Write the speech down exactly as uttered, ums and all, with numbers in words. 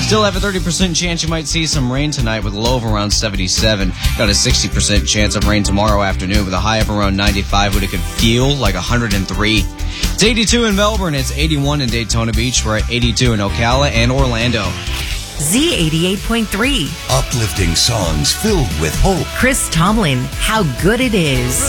Still have a thirty percent chance you might see some rain tonight with a low of around seventy-seven. Got a sixty percent chance of rain tomorrow afternoon with a high of around ninety-five, but it could feel like one hundred three. It's eighty-two in Melbourne. It's eighty-one in Daytona Beach. We're at eighty-two in Ocala and Orlando. Z eighty-eight point three. Uplifting songs filled with hope. Chris Tomlin, How Good It Is.